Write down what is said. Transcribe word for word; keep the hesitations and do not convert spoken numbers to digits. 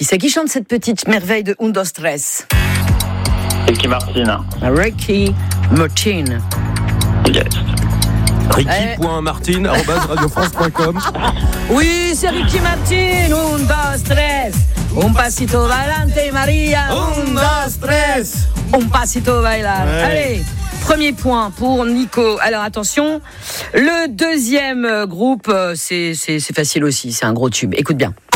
Qui c'est qui chante cette petite merveille de Un, dos, tres? Ricky Martin. Ricky Martin. Yes. Ricky.martin arobase radiofrance point com. Oui, c'est Ricky Martin. Un, dos, tres. Un pasito adelante, Maria. Un, dos, tres. Un pasito bailar. Ouais. Allez, premier point pour Nico. Alors attention, le deuxième groupe, c'est, c'est, c'est facile aussi. C'est un gros tube. Écoute bien.